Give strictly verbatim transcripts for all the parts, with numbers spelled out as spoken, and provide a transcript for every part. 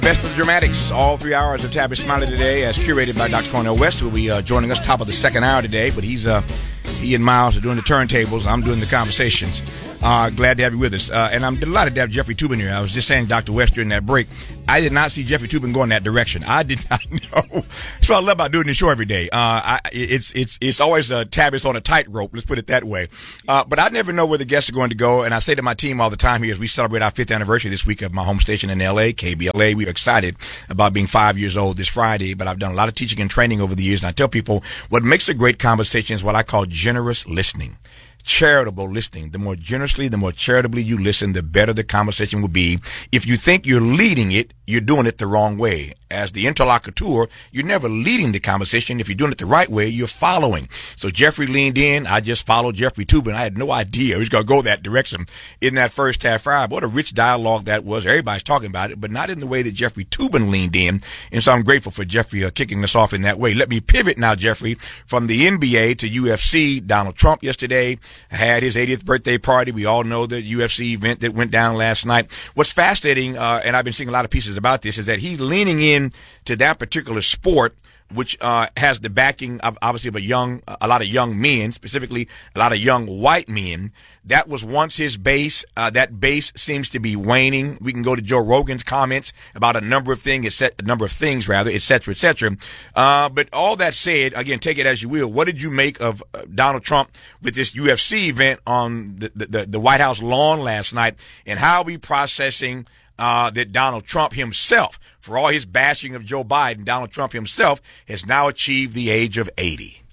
Best of the Dramatics, all three hours of Tavis Smiley today, as curated by Doctor Cornel West, who will be uh, joining us top of the second hour today. But he's uh, he and Miles are doing the turntables. I'm doing the conversations. Uh, glad to have you with us. Uh, and I'm delighted to have Jeffrey Toobin here. I was just saying, Doctor West, during that break, I did not see Jeffrey Toobin go in that direction. I did not know. That's what I love about doing this show every day. Uh, I, it's it's it's always a Tavis on a tightrope. Let's put it that way. Uh, but I never know where the guests are going to go. And I say to my team all the time here as we celebrate our fifth anniversary this week of my home station in L A, K B L A. We are excited about being five years old this Friday. But I've done a lot of teaching and training over the years. And I tell people what makes a great conversation is what I call generous listening. Charitable listening. The more generously, the more charitably you listen, the better the conversation will be. If you think you're leading it, you're doing it the wrong way. As the interlocutor, you're never leading the conversation. If you're doing it the right way, you're following. So Jeffrey leaned in. I just followed Jeffrey Toobin. I had no idea he was going to go that direction in that first half hour. What a rich dialogue that was. Everybody's talking about it, but not in the way that Jeffrey Toobin leaned in. And so I'm grateful for Jeffrey uh, kicking us off in that way. Let me pivot now, Jeffrey, from the N B A to U F C. Donald Trump yesterday had his eightieth birthday party. We all know the U F C event that went down last night. What's fascinating, uh, and I've been seeing a lot of pieces about this, is that he's leaning in to that particular sport, which uh, has the backing of obviously of a young, a lot of young men, specifically a lot of young white men. That was once his base. Uh, that base seems to be waning. We can go to Joe Rogan's comments about a number of things, a number of things rather, et cetera, et cetera. Uh, but all that said, again, take it as you will. What did you make of uh, Donald Trump with this U F C event on the, the, the White House lawn last night, and how are we processing Uh, that Donald Trump himself, for all his bashing of Joe Biden, Donald Trump himself has now achieved the age of eighty?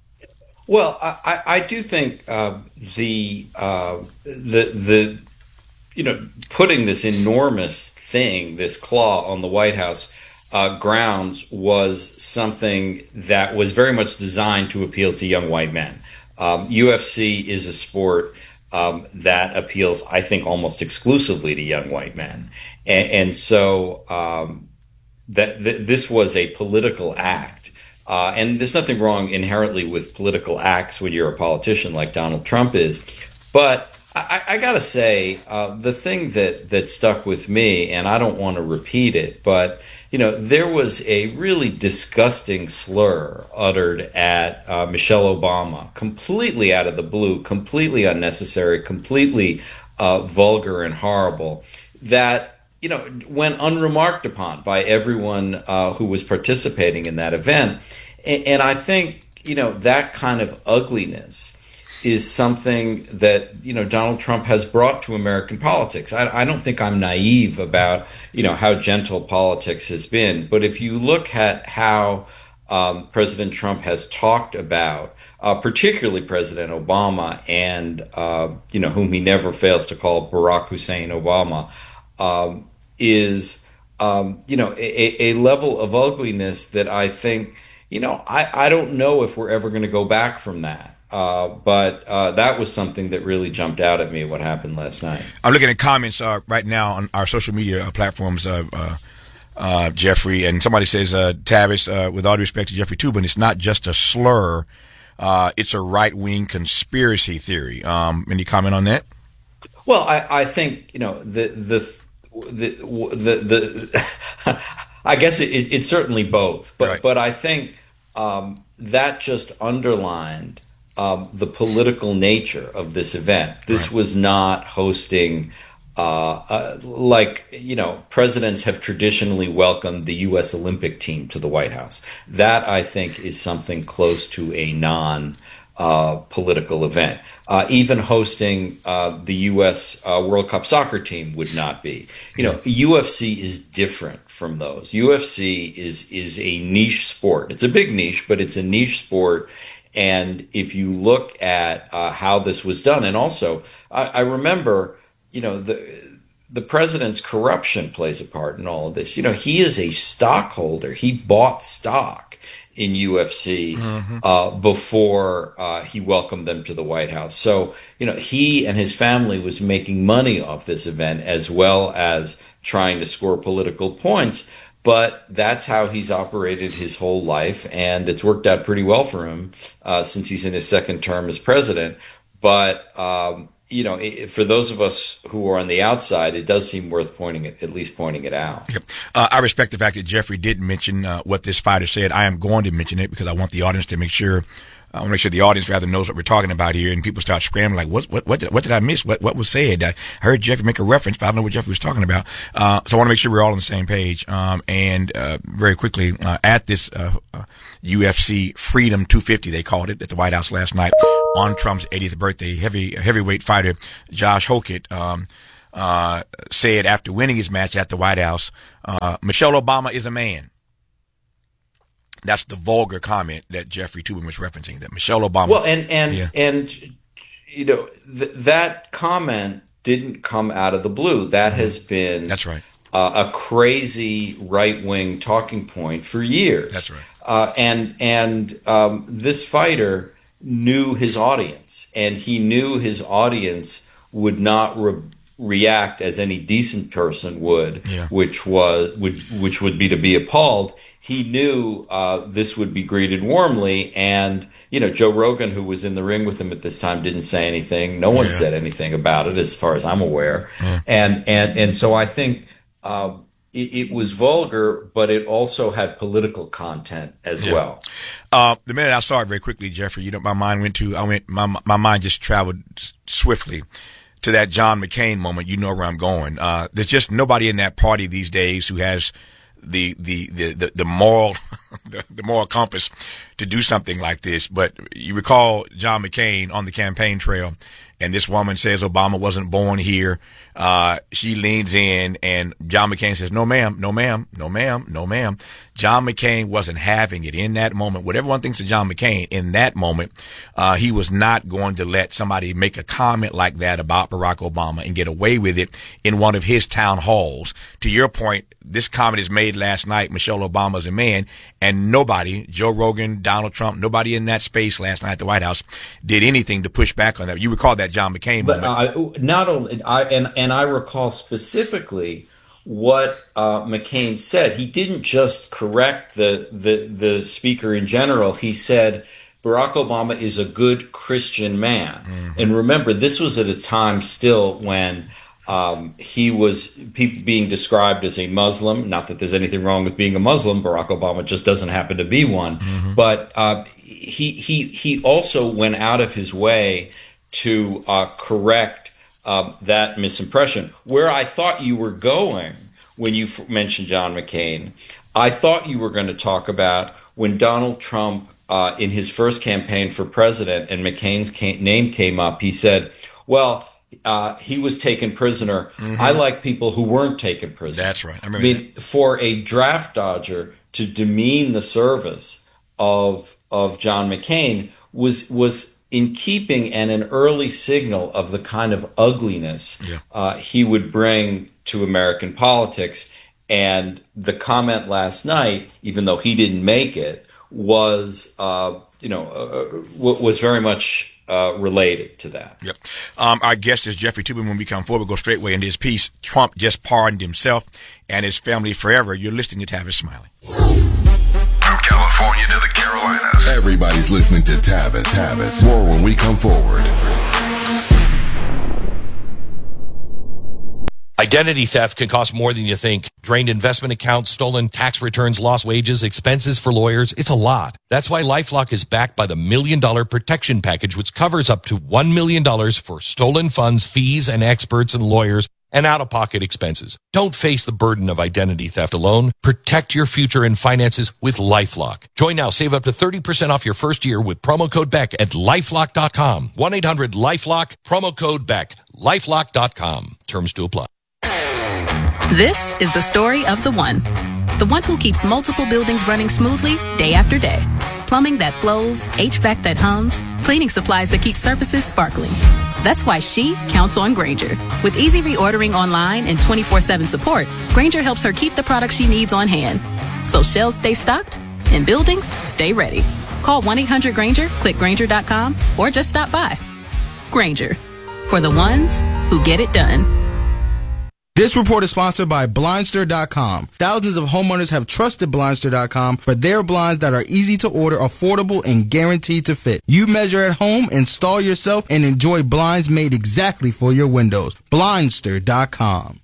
Well, I, I do think uh, the uh, the the you know putting this enormous thing, this claw on the White House uh, grounds, was something that was very much designed to appeal to young white men. Um, U F C is a sport Um, that appeals, I think, almost exclusively to young white men. And, and so um, that th- this was a political act. Uh, and there's nothing wrong inherently with political acts when you're a politician like Donald Trump is. But I, I got to say, uh, the thing that, that stuck with me, and I don't want to repeat it, but you know, there was a really disgusting slur uttered at uh, Michelle Obama, completely out of the blue, completely unnecessary, completely uh, vulgar and horrible, that, you know, went unremarked upon by everyone uh, who was participating in that event. And, and I think, you know, that kind of ugliness is something that, you know, Donald Trump has brought to American politics. I, I don't think I'm naive about, you know, how gentle politics has been. But if you look at how um, President Trump has talked about, uh, particularly President Obama and, uh, you know, whom he never fails to call Barack Hussein Obama, um, is, um, you know, a, a level of ugliness that I think, you know, I, I don't know if we're ever going to go back from that. Uh, but uh, that was something that really jumped out at me, what happened last night. I'm looking at comments uh, right now on our social media uh, platforms, uh, uh, uh, Jeffrey, and somebody says, uh, Tavis, uh, with all due respect to Jeffrey Toobin, it's not just a slur, uh, it's a right-wing conspiracy theory. Um, any comment on that? Well, I, I think, you know, the the the the, the I guess it, it, it's certainly both, but right. But I think um, that just underlined Um, the political nature of this event. This right. was not hosting, uh, uh, like, you know, presidents have traditionally welcomed the U S Olympic team to the White House. That, I think, is something close to a non-political uh, event. Uh, even hosting uh, the U S uh, World Cup soccer team would not be. You know, U F C is different from those. U F C is is a niche sport. It's a big niche, but it's a niche sport. And if you look at uh, how this was done, and also I, I remember, you know, the the president's corruption plays a part in all of this. You know, he is a stockholder. He bought stock in U F C mm-hmm. uh, before uh, he welcomed them to the White House. So, you know, he and his family was making money off this event as well as trying to score political points. But that's how he's operated his whole life, and it's worked out pretty well for him uh, since he's in his second term as president. But um, you know, it, for those of us who are on the outside, it does seem worth pointing it, at least pointing it out. Yep. Uh, I respect the fact that Jeffrey didn't mention uh, what this fighter said. I am going to mention it because I want the audience to make sure. I want to make sure the audience rather knows what we're talking about here, and people start scrambling like, "What? What? What did, what did I miss? What? What was said?" I heard Jeffrey make a reference, but I don't know what Jeffrey was talking about. Uh, so I want to make sure we're all on the same page. Um, and uh, very quickly, uh, at this uh, uh, U F C Freedom two fifty, they called it at the White House last night on Trump's eightieth birthday. Heavy heavyweight fighter Josh Hokett um, uh, said after winning his match at the White House, uh, "Michelle Obama is a man." That's the vulgar comment that Jeffrey Toobin was referencing, that Michelle Obama. Well, and, and, yeah. and you know, th- that comment didn't come out of the blue. That mm-hmm. has been That's right. uh, a crazy right-wing talking point for years. That's right. Uh, and and um, this fighter knew his audience, and he knew his audience would not re- react as any decent person would, yeah. which was would which would be to be appalled. He knew uh, this would be greeted warmly, and you know, Joe Rogan, who was in the ring with him at this time, didn't say anything. No one yeah. said anything about it, as far as I'm aware. Yeah. And and and so I think uh, it, it was vulgar, but it also had political content as yeah. well. Uh, the minute I saw it, very quickly, Jeffrey, you know, my mind went to I went my my mind just traveled swiftly to that John McCain moment. You know where I'm going. Uh, there's just nobody in that party these days who has the the the the, the moral the, the moral compass to do something like this. But you recall John McCain on the campaign trail, and this woman says Obama wasn't born here. Uh, she leans in, and John McCain says, "No, ma'am, no, ma'am, no, ma'am, no, ma'am." John McCain wasn't having it in that moment. What everyone thinks of John McCain in that moment, uh, he was not going to let somebody make a comment like that about Barack Obama and get away with it in one of his town halls. To your point, this comment is made last night, Michelle Obama is a man, and nobody, Joe Rogan, Donald Trump, nobody in that space last night at the White House did anything to push back on that. You recall that John McCain but, moment. Uh, not only, I, and, and I recall specifically what uh, McCain said. He didn't just correct the, the, the speaker in general. He said, Barack Obama is a good Christian man. Mm-hmm. And remember, this was at a time still when um, he was pe- being described as a Muslim. Not that there's anything wrong with being a Muslim. Barack Obama just doesn't happen to be one. Mm-hmm. But uh, he, he, he also went out of his way to uh, correct Uh, that misimpression. Where I thought you were going when you f- mentioned John McCain, I thought you were going to talk about when Donald Trump, uh, in his first campaign for president, and McCain's ca- name came up, he said, well, uh, he was taken prisoner. Mm-hmm. I like people who weren't taken prisoner. That's right. I, remember I mean, that. For a draft dodger to demean the service of of John McCain was was in keeping and an early signal of the kind of ugliness yeah. uh, he would bring to American politics. And the comment last night, even though he didn't make it, was uh, you know uh, was very much uh, related to that. Yep. Um, our guest is Jeffrey Toobin. When we come forward, we'll go straightway into his piece. Trump just pardoned himself and his family forever. You're listening to Tavis Smiley. From California to the Carolinas, everybody's listening to Tavis. Tavis. More when we come forward. Identity theft can cost more than you think. Drained investment accounts, stolen tax returns, lost wages, expenses for lawyers. It's a lot. That's why LifeLock is backed by the Million Dollar Protection Package, which covers up to one million dollars for stolen funds, fees, and experts and lawyers, and out-of-pocket expenses. Don't face the burden of identity theft alone. Protect your future and finances with LifeLock. Join now. Save up to thirty percent off your first year with promo code Beck at LifeLock dot com. one eight hundred LifeLock, promo code Beck, LifeLock dot com. Terms to apply. This is the story of the one. The one who keeps multiple buildings running smoothly day after day. Plumbing that flows, H V A C that hums, cleaning supplies that keep surfaces sparkling. That's why she counts on Grainger. With easy reordering online and twenty-four seven support, Grainger helps her keep the products she needs on hand. So shelves stay stocked and buildings stay ready. Call one eight hundred Grainger, click Grainger dot com, or just stop by. Grainger, for the ones who get it done. This report is sponsored by Blindster dot com. Thousands of homeowners have trusted Blindster dot com for their blinds that are easy to order, affordable, and guaranteed to fit. You measure at home, install yourself, and enjoy blinds made exactly for your windows. Blindster dot com.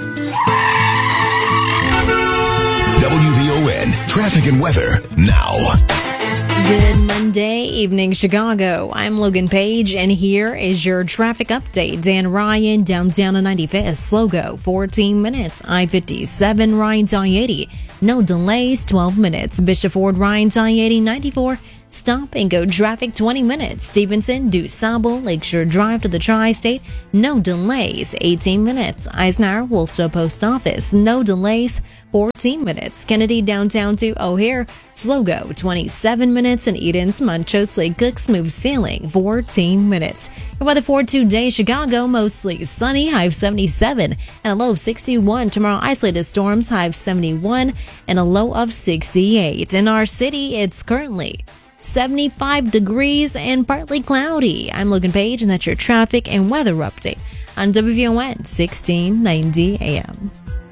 W V O N, traffic and weather now. Good Monday evening, Chicago. I'm Logan Page, and here is your traffic update. Dan Ryan, downtown on ninety-fifth, slow go, fourteen minutes. I fifty-seven, Ryan to I eighty, no delays, twelve minutes. Bishop Ford, Ryan to I eighty, ninety-four, stop and go traffic, twenty minutes. Stevenson, DuSable, Lakeshore Drive to the Tri-State, no delays, eighteen minutes. Eisenhower, Wolftoe Post Office, no delays, fourteen minutes. Kennedy, downtown to O'Hare, slow go, twenty-seven minutes. And Eden's, Montrose Lake Cook, smooth sailing, fourteen minutes. Your weather for today, Chicago, mostly sunny, high of seventy-seven, and a low of sixty-one. Tomorrow, isolated storms, high of seventy-one, and a low of sixty-eight. In our city, it's currently seventy-five degrees and partly cloudy. I'm Logan Page, and that's your traffic and weather update on W V O N sixteen ninety A M.